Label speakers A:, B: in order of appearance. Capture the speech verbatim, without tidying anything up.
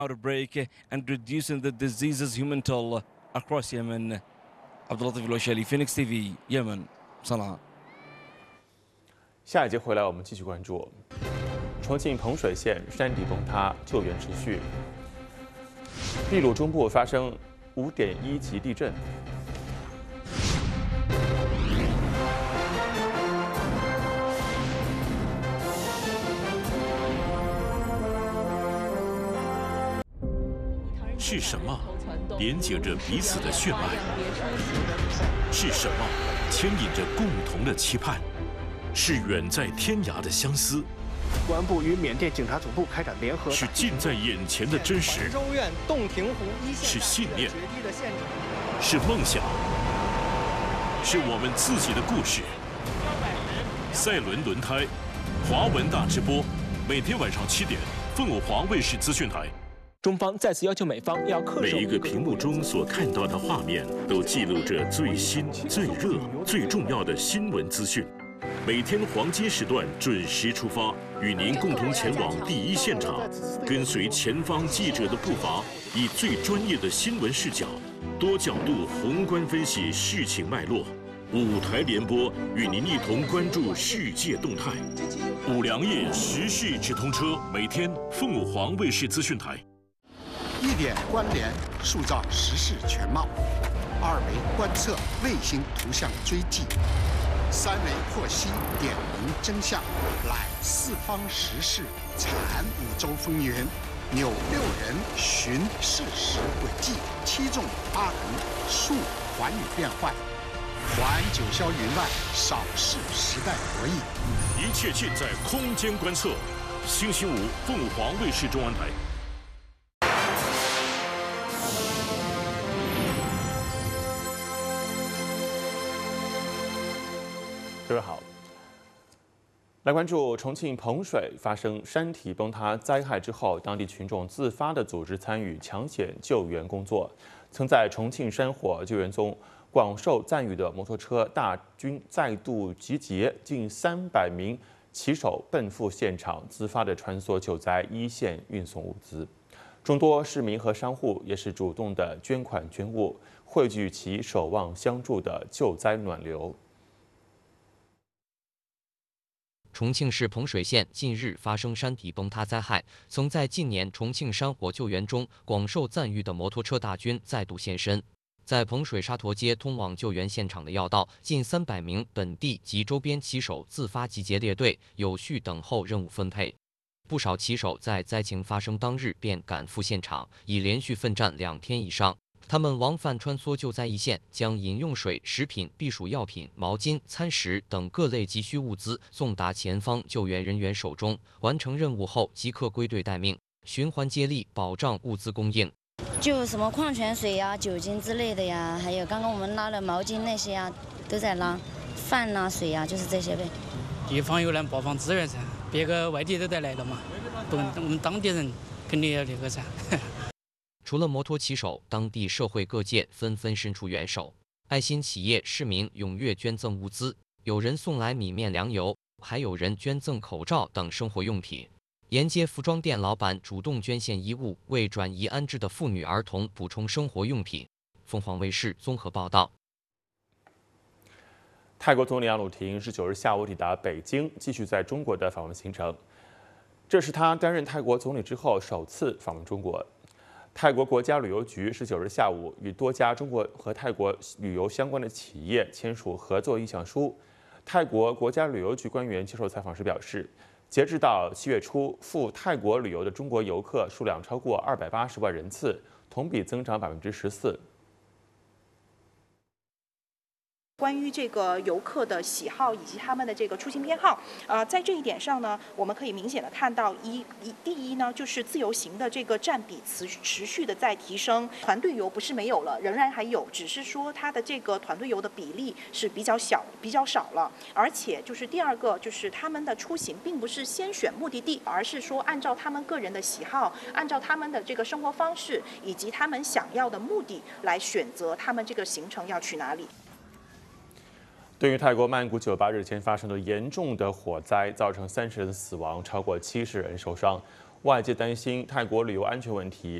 A: outbreak and reducing the disease's human toll across Yemen. عبد اللطيف الوشالي Phoenix T V Yemen صنعاء。
B: 下一节回来，我们继续关注重庆彭水县山体崩塌，救援持续。秘鲁中部发生五点一级地震。
C: 是什么连接着彼此的血脉？是什么牵引着共同的期盼？是远在天涯的相思。
D: 公安部与缅甸警察总部开展联合。
C: 是近在眼前的真实。
D: 州院洞庭湖一线。
C: 是信念。是梦想。是我们自己的故事。赛轮轮胎，华文大直播，每天晚上七点，凤凰华卫视资讯台。
D: 中方再次要求美方要恪守。
C: 每一个屏幕中所看到的画面，都记录着最新、最热、最重要的新闻资讯。每天黄金时段准时出发，与您共同前往第一现场，跟随前方记者的步伐，以最专业的新闻视角，多角度宏观分析事情脉络。五台联播，与您一同关注世界动态。五粮液时事直通车，每天凤凰卫视资讯台。
E: 一点关联，塑造时事全貌；二维观测，卫星图像追迹；三维获悉点明真相，揽四方时事，产五洲风云，扭六人寻事实轨迹，七纵八横，述寰宇变幻，还九霄云外，扫视时代博弈。
C: 一切尽在空间观测。星期五，凤凰卫视中文台。
B: 各位好，来关注重庆彭水发生山体崩塌灾害之后，当地群众自发的组织参与抢险救援工作。曾在重庆山火救援中广受赞誉的摩托车大军再度集结，近三百名骑手奔赴现场，自发的穿梭救灾一线，运送物资。众多市民和商户也是主动的捐款捐物，汇聚其守望相助的救灾暖流。
F: 重庆市彭水县近日发生山体崩塌灾害，曾在近年重庆山火救援中广受赞誉的摩托车大军再度现身。在彭水沙陀街通往救援现场的要道，近三百名本地及周边骑手自发集结列队，有序等候任务分配。不少骑手在灾情发生当日便赶赴现场，已连续奋战两天以上。他们往返穿梭救灾一线，将饮用水、食品、避暑药品、毛巾、餐食等各类急需物资送达前方救援人员手中。完成任务后，即刻归队待命，循环接力，保障物资供应。
G: 就什么矿泉水呀、酒精之类的呀，还有刚刚我们拉的毛巾那些呀，都在拉。饭呐、水呀，就是这些呗。
H: 地方有难，包放资源噻，别个外地都得来的嘛，不能我们当地人肯定要那个噻。
F: 除了摩托骑手，当地社会各界纷纷伸出援手，爱心企业、市民踊跃捐赠物资，有人送来米面粮油，还有人捐赠口罩等生活用品。沿街服装店老板主动捐献衣物，为转移安置的妇女儿童补充生活用品。凤凰卫视综合报道。
B: 泰国总理阿努廷十九日下午抵达北京，继续在中国的访问行程。这是他担任泰国总理之后首次访问中国。泰国国家旅游局十九日下午与多家中国和泰国旅游相关的企业签署合作意向书。泰国国家旅游局官员接受采访时表示，截至到七月初，赴泰国旅游的中国游客数量超过二百八十万人次，同比增长百分之十四。
I: 关于这个游客的喜好以及他们的这个出行偏好，呃，在这一点上呢，我们可以明显的看到一一第一呢，就是自由行的这个占比持持续的在提升，团队游不是没有了，仍然还有，只是说它的这个团队游的比例是比较小、比较少了。而且就是第二个，就是他们的出行并不是先选目的地，而是说按照他们个人的喜好，按照他们的这个生活方式以及他们想要的目的来选择他们这个行程要去哪里。
B: 对于泰国曼谷酒吧日前发生的严重的火灾，造成三十人死亡，超过七十人受伤， 外界担心泰国旅游安全问题，